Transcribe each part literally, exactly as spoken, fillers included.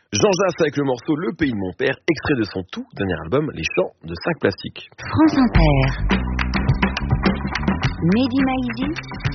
Jean Jass avec le morceau Le Pays de mon père, extrait de son tout dernier album, Les Chants de Sac Plastique. France Inter. Mehdi Maizi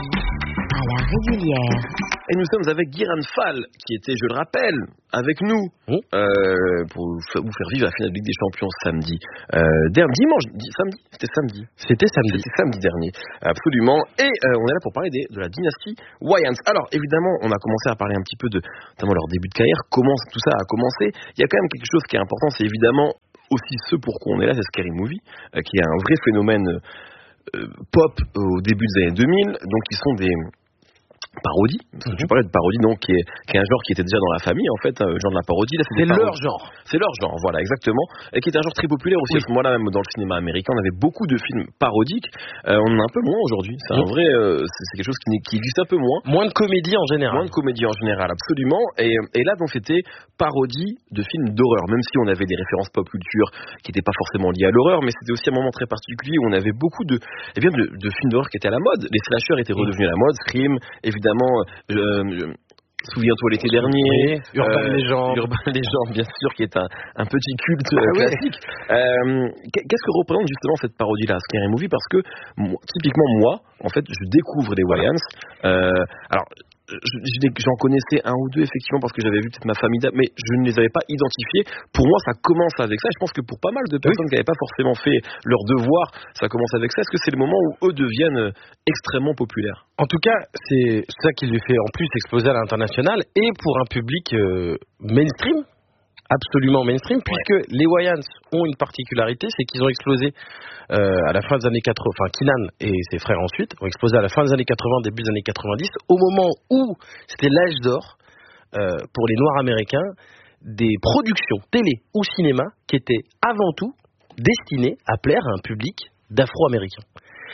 à la régulière. Et nous sommes avec Guiran Fall, qui était, je le rappelle, avec nous, mmh. euh, pour vous faire vivre la finale de Ligue des Champions samedi. Euh, dernier, dimanche, di, samedi C'était samedi. C'était samedi. C'était samedi dernier, absolument. Et euh, on est là pour parler des, de la dynastie Wayans. Alors, évidemment, on a commencé à parler un petit peu de, notamment leur début de carrière, comment tout ça a commencé. Il y a quand même quelque chose qui est important, c'est évidemment aussi ce pourquoi on est là, c'est Scary Movie, euh, qui est un vrai phénomène euh, pop au début des années deux mille, donc ils sont des... parodie, parce que tu parlais de parodie, donc qui est, qui est un genre qui était déjà dans la famille en fait, le genre de la parodie. Là, c'est, c'est leur genre. C'est leur genre, voilà, exactement, et qui est un genre très populaire aussi oui. à ce moment-là, même dans le cinéma américain, on avait beaucoup de films parodiques. Euh, on en a un peu moins aujourd'hui. C'est oui. un vrai, euh, c'est, c'est quelque chose qui, qui existe un peu moins. Moins de comédie en général. Moins de comédie en général, absolument. Et, et là, donc, c'était parodie de films d'horreur, même si on avait des références pop culture qui n'étaient pas forcément liées à l'horreur, mais c'était aussi un moment très particulier où on avait beaucoup de, eh bien, de, de films d'horreur qui étaient à la mode. Les slashers étaient redevenus à la mode, Scream, évidemment. Euh, Euh, Souviens-toi l'été dernier, oui, Urban euh, Legend, Urban Legend, bien sûr, qui est un, un petit culte ah, classique. Oui. Euh, qu'est-ce que représente justement cette parodie-là, Scary Movie? Parce que moi, typiquement moi, en fait, je découvre les Wayans. Euh, alors. Je, j'en connaissais un ou deux effectivement parce que j'avais vu peut-être ma famille, mais je ne les avais pas identifiés. Pour moi, ça commence avec ça. Je pense que pour pas mal de personnes oui. qui n'avaient pas forcément fait leur devoir, ça commence avec ça. Est-ce que c'est le moment où eux deviennent extrêmement populaires? En tout cas, c'est ça qui les fait en plus exploser à l'international et pour un public euh, mainstream. Absolument mainstream, puisque ouais. les Wayans ont une particularité, c'est qu'ils ont explosé euh, à la fin des années quatre-vingts, enfin Keenan et ses frères ensuite ont explosé à la fin des années quatre-vingts, début des années quatre-vingt-dix, au moment où c'était l'âge d'or euh, pour les Noirs américains des productions télé ou cinéma qui étaient avant tout destinées à plaire à un public d'Afro-Américains.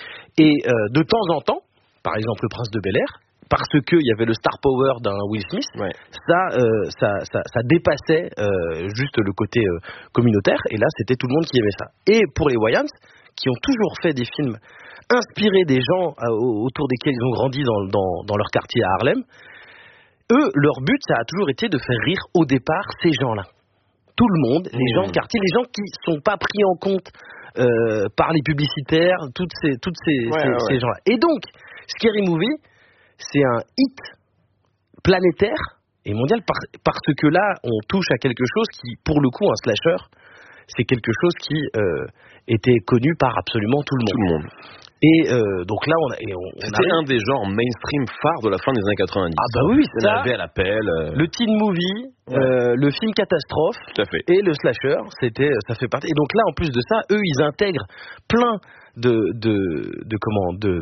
Et euh, de temps en temps, par exemple le Prince de Bel-Air, parce qu'il y avait le star power d'un Will Smith, ouais. ça, euh, ça, ça, ça dépassait euh, juste le côté euh, communautaire, et là c'était tout le monde qui aimait ça. Et pour les Wayans, qui ont toujours fait des films inspirés des gens euh, autour desquels ils ont grandi dans, dans, dans leur quartier à Harlem, eux, leur but, ça a toujours été de faire rire au départ ces gens-là. Tout le monde, les mmh. gens de quartier, les gens qui ne sont pas pris en compte euh, par les publicitaires, toutes ces, toutes ces, ouais, ces, ouais. ces gens-là. Et donc, Scary Movie, c'est un hit planétaire et mondial parce que là, on touche à quelque chose qui, pour le coup, un slasher, c'est quelque chose qui euh, était connu par absolument tout le monde. Tout le monde. Et euh, donc là, on a, et on, on c'était a... un des genres mainstream phares de la fin des années quatre-vingt-dix. Ah bah oui, ça. On avait à l'appel. Euh... Le teen movie, ouais. euh, le film catastrophe, tout à fait. Et le slasher, c'était, ça fait partie. Et donc là, en plus de ça, eux, ils intègrent plein de, de, de comment, de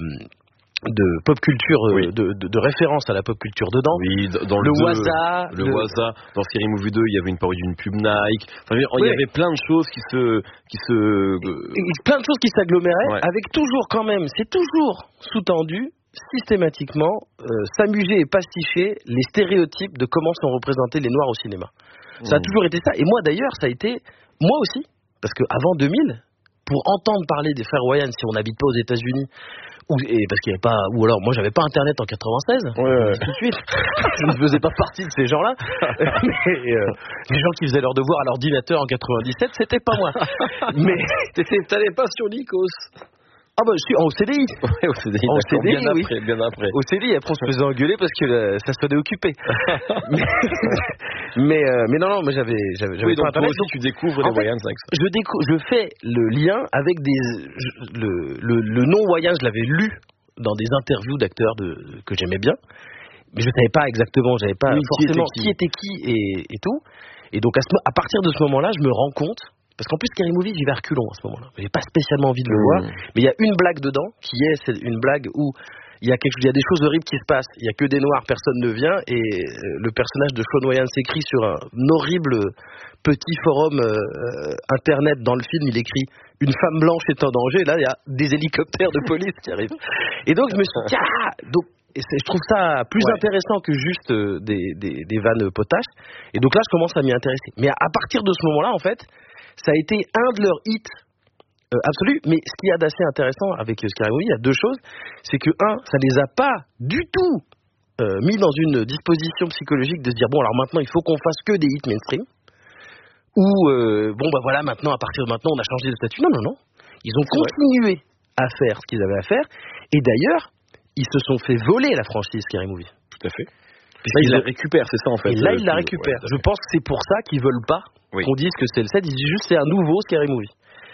de pop culture, oui. de, de, de référence à la pop culture dedans. Oui, dans le, le Waza. Le, le Waza. Dans Scary Movie deux, il y avait une parodie d'une pub Nike. Enfin, il oui. y avait plein de choses qui se, qui se, et, et plein de choses qui s'aggloméraient, ouais. avec toujours quand même, c'est toujours sous-tendu, systématiquement, euh, s'amuser et pasticher les stéréotypes de comment sont représentés les Noirs au cinéma. Mmh. Ça a toujours été ça. Et moi d'ailleurs, ça a été, moi aussi, parce que avant deux mille, pour entendre parler des frères Wayans, si on n'habite pas aux États-Unis, ou et parce qu'il y avait pas, ou alors moi j'avais pas internet en quatre-vingt-seize, ouais, ouais. tout de suite, je ne faisais pas partie de ces gens-là. Mais euh, les gens qui faisaient leur devoir à l'ordinateur en quatre-vingt-dix-sept, c'était pas moi. Mais t'allais pas sur Lycos. Ah bah je suis en O C D I. Ouais, au C D I, en C D I, bien oui. après, bien après. Au C D I, après on se faisait engueuler parce que euh, ça se faisait occuper. mais mais, euh, mais non non, moi j'avais j'avais, j'avais oui, pas donc internet. Toi aussi, tu découvres les Wayans avec ça. Je découvre, je fais le lien avec des je, le, le le nom Wayans, je l'avais lu dans des interviews d'acteurs de, que j'aimais bien, mais je savais pas exactement, j'avais pas oui, forcément qui était qui, qui était qui et, et tout. Et donc à, ce, à partir de ce moment-là, je me rends compte. Parce qu'en plus, Scary Movie, j'y vais à reculons à ce moment-là. J'ai pas spécialement envie de le mmh. voir, mais il y a une blague dedans qui est, c'est une blague où il y a quelque chose, il y a des choses horribles qui se passent. Il y a que des noirs, personne ne vient, et le personnage de Sean Wayans s'écrit sur un horrible petit forum euh, internet dans le film. Il écrit une femme blanche est en danger. Et là, il y a des hélicoptères de police qui arrivent. Et donc je me suis dit, ah donc et je trouve ça plus ouais. intéressant que juste euh, des, des, des vannes potaches. Et donc là, je commence à m'y intéresser. Mais à, à partir de ce moment-là, en fait, ça a été un de leurs hits euh, absolus. Mais ce qu'il y a d'assez intéressant avec Scary Movie, il y a deux choses. C'est que, un, ça les a pas du tout euh, mis dans une disposition psychologique de se dire bon alors maintenant il faut qu'on fasse que des hits mainstream ou euh, bon bah voilà maintenant à partir de maintenant on a changé de statut. Non non non, ils ont c'est continué vrai. à faire ce qu'ils avaient à faire et d'ailleurs ils se sont fait voler la franchise Scary Movie. Tout à fait. Là, ils la récupèrent, c'est ça en fait. Et là, ils la récupèrent. Ouais, je pense que c'est pour ça qu'ils veulent pas oui. qu'on dise que c'est le sept. Ils disent juste c'est un nouveau Scary Movie.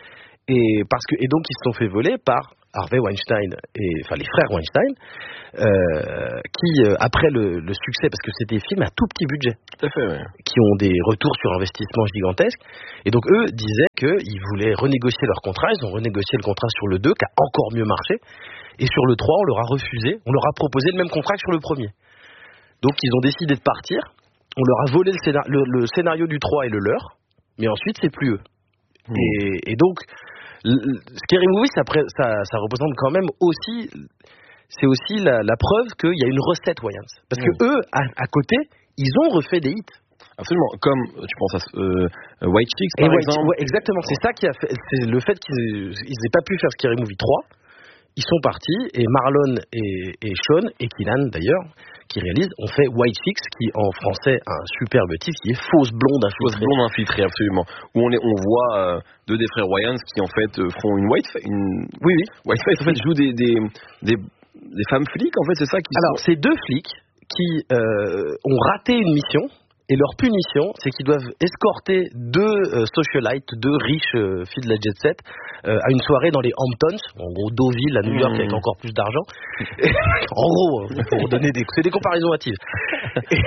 Et parce que et donc ils se sont fait voler par Harvey Weinstein et enfin les frères Weinstein, euh, qui euh, après le, le succès, parce que c'était des films à tout petit budget, tout à fait, ouais. qui ont des retours sur investissement gigantesques. Et donc eux disaient qu'ils voulaient renégocier leur contrat. Ils ont renégocié le contrat sur le deux, qui a encore mieux marché. Et sur le trois, on leur a refusé. On leur a proposé le même contrat que sur le premier. Donc ils ont décidé de partir, on leur a volé le, scénar- le, le scénario du trois et le leur, mais ensuite c'est plus eux. Mmh. Et, et donc, le, Scary Movie, ça, ça, ça représente quand même aussi, c'est aussi la, la preuve qu'il y a une recette Wayans. Parce que mmh. eux, à, à côté, ils ont refait des hits. Absolument, comme tu penses à euh, White Chicks par et exemple. White, ouais, exactement, c'est ça qui a fait, c'est le fait qu'ils n'aient pas pu faire Scary Movie trois. Ils sont partis et Marlon et, et Sean et Kylan d'ailleurs qui réalisent ont fait White Chicks qui en français a un superbe titre qui est Fausse blonde infiltrée. Fausse blonde infiltrée absolument. Où on est, on voit euh, deux des frères Wayans qui en fait euh, font une white une oui oui white face en fait jouent des des, des des femmes flics en fait c'est ça qui alors sont... c'est deux flics qui euh, ont raté une mission. Et leur punition, c'est qu'ils doivent escorter deux euh, socialites, deux riches euh, filles de la jet set, euh, à une soirée dans les Hamptons, en gros Deauville à New York mmh. avec encore plus d'argent. En gros, pour donner des, c'est des comparaisons hâtives. Et,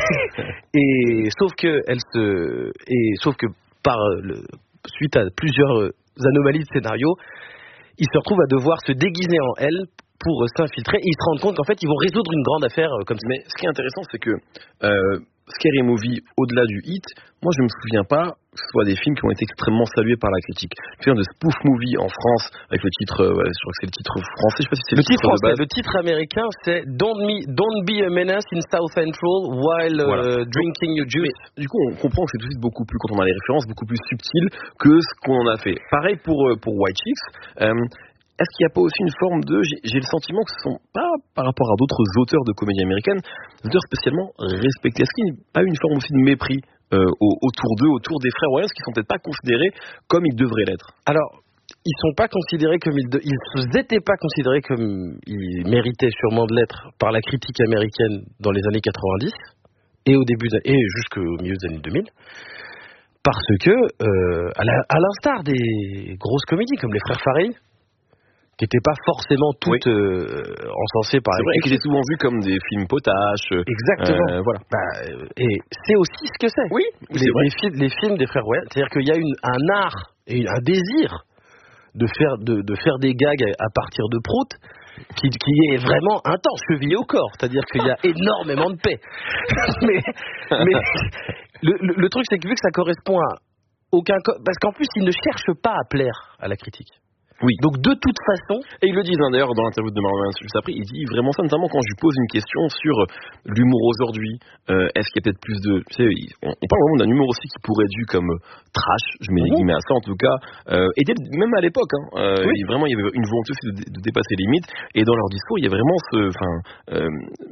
et sauf que elle se, et sauf que par le, suite à plusieurs anomalies de scénario, ils se retrouvent à devoir se déguiser en elle pour euh, s'infiltrer. Et ils se rendent compte qu'en fait, ils vont résoudre une grande affaire euh, comme ça. Mais ce qui est intéressant, c'est que euh, Scary Movie, au-delà du hit, moi je me souviens pas que ce soit des films qui ont été extrêmement salués par la critique. Le film de Spoof Movie en France, avec le titre, euh, ouais, je crois que c'est le titre français, je sais pas si c'est le, le titre, titre français, de base. Le titre américain, c'est Don't, me, don't be a menace in South Central while voilà. uh, drinking your juice. Mais, du coup, on comprend que c'est tout de suite beaucoup plus, quand on a les références, beaucoup plus subtil que ce qu'on en a fait. Pareil pour, euh, pour White Chicks. Euh, Est-ce qu'il n'y a pas aussi une forme de... J'ai, j'ai le sentiment que ce ne sont pas, par rapport à d'autres auteurs de comédie américaine, des auteurs spécialement respectés. Est-ce qu'il n'y a pas une forme aussi de mépris euh, autour d'eux, autour des frères Wayans, qui ne sont peut-être pas considérés comme ils devraient l'être? Alors, ils ne sont pas considérés comme ils... De... Ils n'étaient pas considérés comme ils méritaient sûrement de l'être par la critique américaine dans les années quatre-vingt-dix et au début de... et jusqu'au milieu des années deux mille. Parce que, euh, à, la... à l'instar des grosses comédies comme les frères Farrelly, qui n'étaient pas forcément toutes oui. euh, encensées par c'est vrai, et qui étaient souvent vus comme des films potaches. Exactement. Euh, voilà. Bah, et c'est aussi ce que c'est. Oui, les, c'est vrai. Les, fi- les films des frères Wayans, c'est-à-dire qu'il y a une, un art et un désir de faire, de, de faire des gags à, à partir de prout qui, qui est vraiment intense, chevillé au corps. C'est-à-dire qu'il y a énormément de paix. mais mais le, le, le truc, c'est que vu que ça correspond à aucun... Co- parce qu'en plus, ils ne cherchent pas à plaire à la critique. Oui. Donc de toute façon, et il le dit d'ailleurs dans l'interview de Marlon juste après, il dit vraiment ça, notamment quand je lui pose une question sur l'humour aujourd'hui, euh, est-ce qu'il y a peut-être plus de, tu sais, on, on parle vraiment d'un humour aussi qui pourrait être vu comme trash, je mets des guillemets à ça en tout cas, euh, et dès, même à l'époque, hein, euh, oui. il, vraiment il y avait une volonté aussi de, de dépasser les limites, et dans leur discours il y a vraiment ce, enfin, euh,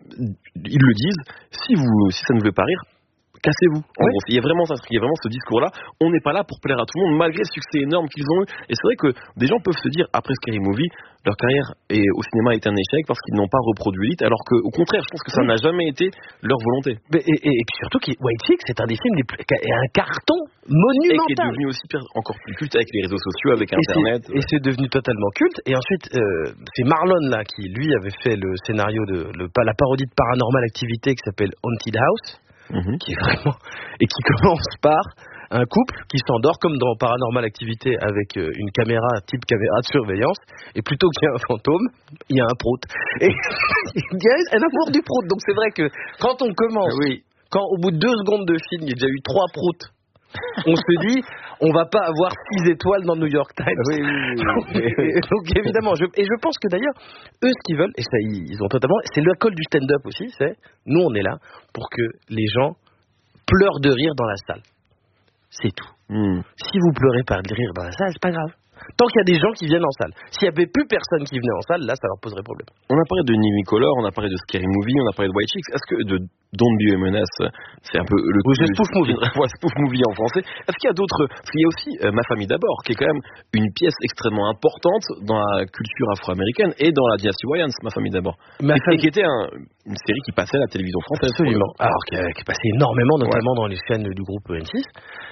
ils le disent, si vous, si ça ne veut pas rire, cassez-vous. En oui. gros, il y a vraiment ça, il y a vraiment ce discours-là. On n'est pas là pour plaire à tout le monde, malgré le succès énorme qu'ils ont eu. Et c'est vrai que des gens peuvent se dire, après Scary Movie, leur carrière est, au cinéma est un échec parce qu'ils n'ont pas reproduit l'hit, alors qu'au contraire, je pense que ça oui. n'a jamais été leur volonté. Mais et, et, et puis surtout, White Chicks, c'est un des films des plus, un carton monumental. Et qui est devenu aussi encore plus culte avec les réseaux sociaux, avec et Internet. C'est, ouais. Et c'est devenu totalement culte. Et ensuite, euh, c'est Marlon là qui lui avait fait le scénario de le, la parodie de Paranormal Activity qui s'appelle Haunted House. Mmh. Qui est vraiment et qui commence par un couple qui s'endort comme dans Paranormal Activity avec une caméra type caméra de surveillance et plutôt qu'il y a un fantôme, il y a un prout. Et il y a un amour du prout. Donc c'est vrai que quand on commence, oui. quand au bout de deux secondes de film, il y a déjà eu trois prouts. On se dit, on va pas avoir six étoiles dans New York Times. Oui, oui, oui, oui. et, donc évidemment, je, et je pense que d'ailleurs, eux, ce qu'ils veulent, et ça, ils ont totalement, c'est le col du stand-up aussi, c'est, nous, on est là pour que les gens pleurent de rire dans la salle. C'est tout. Mm. Si vous pleurez pas de rire dans la salle, c'est pas grave. Tant qu'il y a des gens qui viennent en salle. S'il n'y avait plus personne qui venait en salle, là, ça leur poserait problème. On a parlé de Living Color, on a parlé de Scary Movie, on a parlé de White Chicks. Est-ce que de Don't Be a Menace, c'est un peu le... Oui, c'est Spoof Movie. Ouais, Spoof Movie en français. Est-ce qu'il y a d'autres... Parce qu'il y a aussi euh, Ma famille d'abord, qui est quand même une pièce extrêmement importante dans la culture afro-américaine et dans la dynastie Wayans, Ma famille d'abord. Ma et, famille... et qui était un, une série qui passait à la télévision française. Absolument. Alors, qui, qui passait énormément, notamment ouais. dans les chaînes du groupe M six,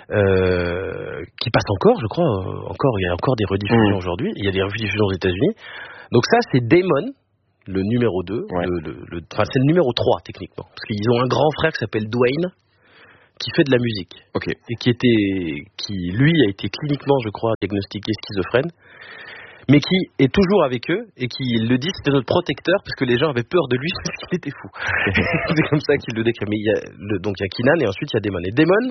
euh, qui passe encore, je crois. Euh, encore, il y a encore des rediffusions mmh. aujourd'hui. Il y a des rediffusions aux États-Unis. Donc ça, c'est Damon, le numéro deux. Ouais. Le, le, le, enfin, c'est le numéro trois, techniquement. Parce qu'ils ont un grand frère qui s'appelle Dwayne, qui fait de la musique. Okay. Et qui était, qui, lui, a été cliniquement, je crois, diagnostiqué schizophrène. Mais qui est toujours avec eux et qui le dit, c'était notre protecteur parce que les gens avaient peur de lui parce qu'il était fou. C'est comme ça qu'il le décrit. Mais il y a le, donc il y a Keenan et ensuite il y a Damon. Et Damon,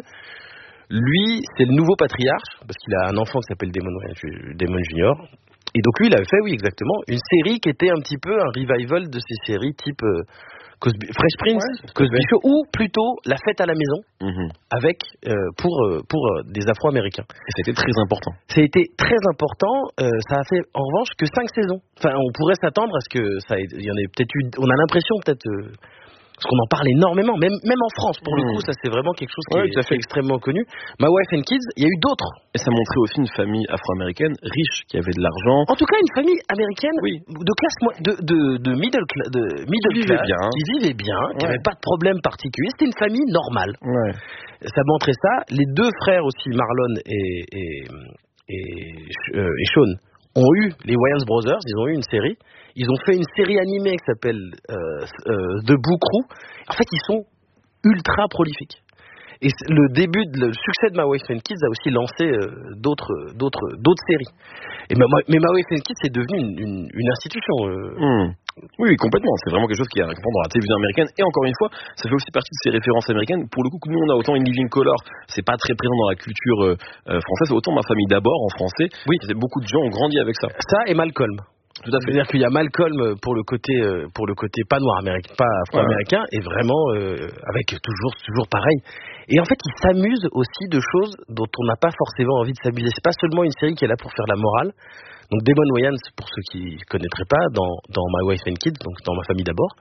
lui, c'est le nouveau patriarche parce qu'il a un enfant qui s'appelle Damon, Damon Junior. Et donc lui, il avait fait, oui, exactement, une série qui était un petit peu un revival de ces séries type euh, Cosby, Fresh Prince, ouais, Cosby Show, ou plutôt La Fête à la maison, mm-hmm. avec euh, pour euh, pour euh, des Afro-Américains. Et c'était très important. Ça a été très important. Euh, ça a fait en revanche que cinq saisons. Enfin, on pourrait s'attendre à ce que ça, il y en ait peut-être eu. On a l'impression peut-être. Euh, Parce qu'on en parle énormément, même, même en France, pour mmh. le coup, ça c'est vraiment quelque chose qui ouais, est, est extrêmement connu. My Wife and Kids, il y a eu d'autres. Et ça montrait aussi une famille afro-américaine riche, qui avait de l'argent. En tout cas, une famille américaine oui. de classe, de, de, de middle, cla- de middle qui class, vivait bien. qui vivait bien, ouais. qui n'avait pas de problème particulier. C'était une famille normale. Ouais. Ça montrait ça. Les deux frères aussi, Marlon et, et, et, euh, et Sean, ont eu les Wayans Brothers, ils ont eu une série. Ils ont fait une série animée qui s'appelle euh, euh, The Boo Crew. En fait, ils sont ultra prolifiques. Et le début, de, le succès de My Wife and Kids a aussi lancé euh, d'autres, d'autres, d'autres séries. Et ma, mais My Wife and Kids est devenu une, une, une institution. Euh... Mmh. Oui, complètement. C'est vraiment quelque chose qui est récurrent dans la télévision américaine. Et encore une fois, ça fait aussi partie de ces références américaines. Pour le coup, nous, on a autant une Living Color, c'est pas très présent dans la culture euh, française. Autant Ma famille d'abord en français. Oui, beaucoup de gens ont grandi avec ça. Ça et Malcolm. Tout à fait. C'est-à-dire qu'il y a Malcolm pour le côté pour le côté pas noir américain, pas afro-américain, ouais. et vraiment euh, avec toujours toujours pareil. Et en fait, il s'amuse aussi de choses dont on n'a pas forcément envie de s'amuser. C'est pas seulement une série qui est là pour faire la morale. Donc Damon Wayans, pour ceux qui ne connaîtraient pas, dans dans My Wife and Kids, donc dans Ma famille d'abord,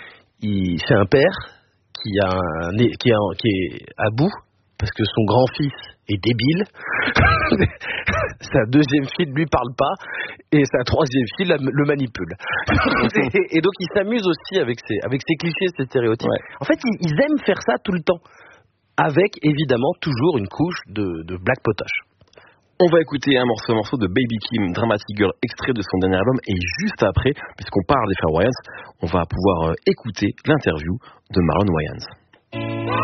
il c'est un père qui a un, qui est qui est à bout parce que son grand-fils est débile. Sa deuxième fille ne lui parle pas et sa troisième fille la, le manipule. et, et donc il s'amuse aussi avec ces, avec ces clichés, ces stéréotypes. Ouais. En fait, ils, ils aiment faire ça tout le temps, avec évidemment toujours une couche de, de black potache. On va écouter un morceau, un morceau de Baby Kim, Dramatic Girl, extrait de son dernier album, et juste après, puisqu'on parle des frères Wayans, on va pouvoir euh, écouter l'interview de Marlon Wayans.